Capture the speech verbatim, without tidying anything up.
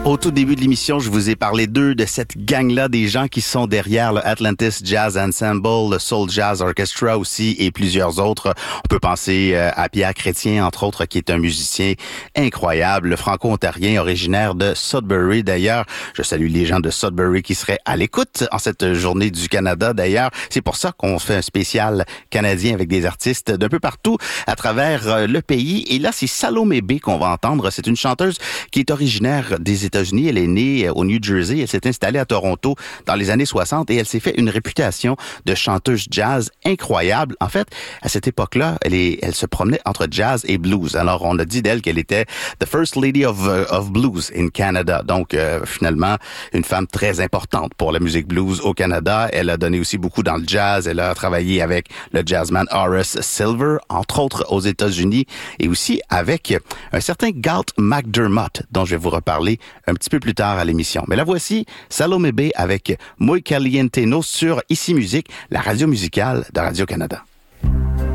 Au tout début de l'émission, je vous ai parlé d'eux, de cette gang-là, des gens qui sont derrière le Atlantis Jazz Ensemble, le Soul Jazz Orchestra aussi et plusieurs autres. On peut penser à Pierre Chrétien, entre autres, qui est un musicien incroyable, le franco-ontarien originaire de Sudbury. D'ailleurs, je salue les gens de Sudbury qui seraient à l'écoute en cette journée du Canada. D'ailleurs, c'est pour ça qu'on fait un spécial canadien avec des artistes d'un peu partout à travers le pays. Et là, c'est Salomé B qu'on va entendre. C'est une chanteuse qui est originaire des États-Unis. Elle est née au New Jersey. Elle s'est installée à Toronto dans les années soixante et elle s'est fait une réputation de chanteuse jazz incroyable. En fait, à cette époque-là, elle, est, elle se promenait entre jazz et blues. Alors, on a dit d'elle qu'elle était the first lady of, uh, of blues in Canada. Donc, euh, finalement, une femme très importante pour la musique blues au Canada. Elle a donné aussi beaucoup dans le jazz. Elle a travaillé avec le jazzman Horace Silver, entre autres aux États-Unis, et aussi avec un certain Galt McDermott, dont je vais vous reparler un petit peu plus tard à l'émission. Mais la voici, Salomé B avec Muy Caliente No sur Ici Musique, la radio musicale de Radio-Canada.